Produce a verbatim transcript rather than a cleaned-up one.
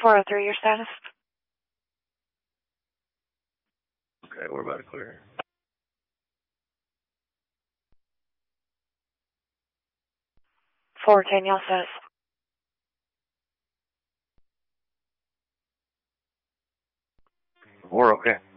four oh three, your status? Okay, we're about to clear. four ten, y'all status. We're okay.